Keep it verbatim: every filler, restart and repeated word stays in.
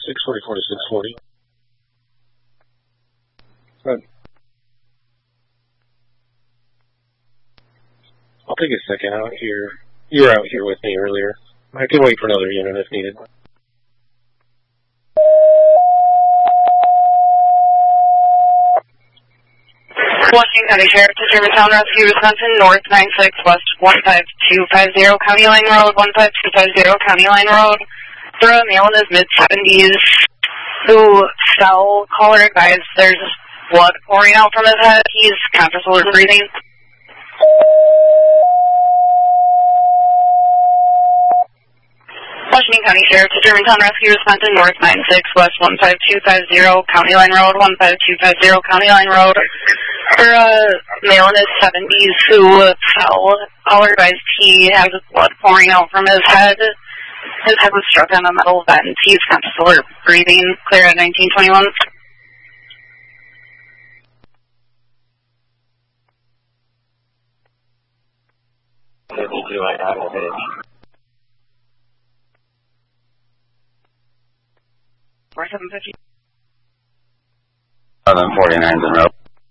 six forty-four to six forty. Good. I'll take a second out here. You were out here with me earlier. I can wait for another unit if needed. Washington County Sheriff to Germantown Rescue, Wisconsin, North nine six West one five two five zero County Line Road, one five two five zero County Line Road. For a male in his mid-seventies who fell, caller advised there's blood pouring out from his head. He's conscious of breathing. Washington County Sheriff to Germantown Rescue, Wisconsin, North nine six West one five two five zero County Line Road, one five two five zero County Line Road. For a male in his seventies who fell, caller advised he has blood pouring out from his head. His head was struck on a metal vent. He's conscious of breathing. Clear at nineteen twenty-one. fifty-two, I have a page. four seven fifty. eleven forty-nine in row.